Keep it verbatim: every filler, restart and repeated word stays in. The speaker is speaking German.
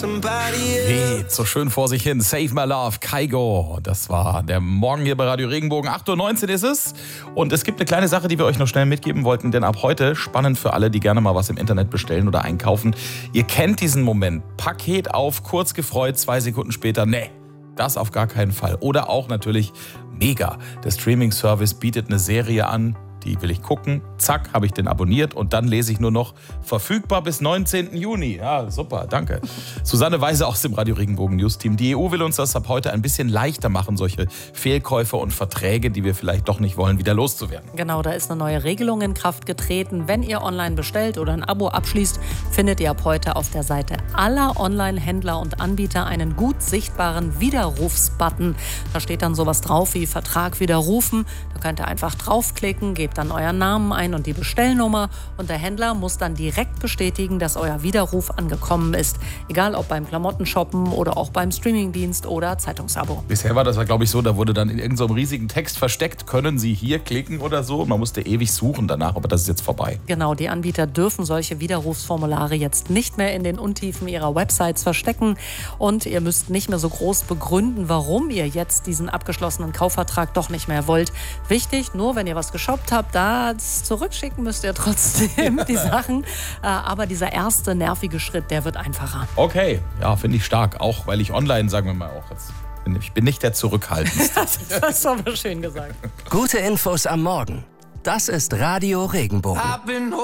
Geht so schön vor sich hin. Save My Love, Kygo. Das war der Morgen hier bei Radio Regenbogen. acht Uhr neunzehn ist es. Und es gibt eine kleine Sache, die wir euch noch schnell mitgeben wollten. Denn ab heute, spannend für alle, die gerne mal was im Internet bestellen oder einkaufen. Ihr kennt diesen Moment. Paket auf, kurz gefreut, zwei Sekunden später. Nee, das auf gar keinen Fall. Oder auch natürlich mega. Der Streaming-Service bietet eine Serie an. Die will ich gucken. Zack, habe ich den abonniert und dann lese ich nur noch verfügbar bis neunzehnten Juni. Ja, super, danke. Susanne Weise aus dem Radio Regenbogen News Team. Die E U will uns das ab heute ein bisschen leichter machen, solche Fehlkäufe und Verträge, die wir vielleicht doch nicht wollen, wieder loszuwerden. Genau, da ist eine neue Regelung in Kraft getreten. Wenn ihr online bestellt oder ein Abo abschließt, findet ihr ab heute auf der Seite aller Online-Händler und Anbieter einen gut sichtbaren Widerrufsbutton. Da steht dann sowas drauf wie Vertrag widerrufen. Da könnt ihr einfach draufklicken, gebt dann euren Namen ein und die Bestellnummer und der Händler muss dann direkt bestätigen, dass euer Widerruf angekommen ist. Egal ob beim Klamottenshoppen oder auch beim Streamingdienst oder Zeitungsabo. Bisher war das, glaube ich, so, da wurde dann in irgendeinem so riesigen Text versteckt, können Sie hier klicken oder so. Man musste ewig suchen danach, aber das ist jetzt vorbei. Genau, die Anbieter dürfen solche Widerrufsformulare jetzt nicht mehr in den Untiefen ihrer Websites verstecken und ihr müsst nicht mehr so groß begründen, warum ihr jetzt diesen abgeschlossenen Kaufvertrag doch nicht mehr wollt. Wichtig, nur wenn ihr was geshoppt habt, da zurückschicken müsst ihr trotzdem die Sachen. Aber dieser erste nervige Schritt, der wird einfacher. Okay, ja, finde ich stark. Auch weil ich online, sagen wir mal auch jetzt, ich bin nicht der Zurückhaltendste. Das hast du aber schön gesagt. Gute Infos am Morgen. Das ist Radio Regenbogen.